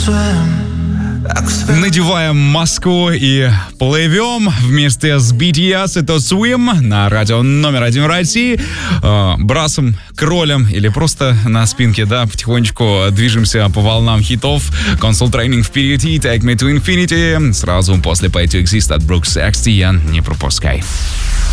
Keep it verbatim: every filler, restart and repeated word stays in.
Надеваем маску и плывем вместе с би ти эс. Это Swim на радио номер один России. Э, брасом, кролем или просто на спинке, да, потихонечку движемся по волнам хитов. Console Training впереди, Take Me to Infinity. Сразу после Pay to Exist от Brooks X T N. Не пропускай.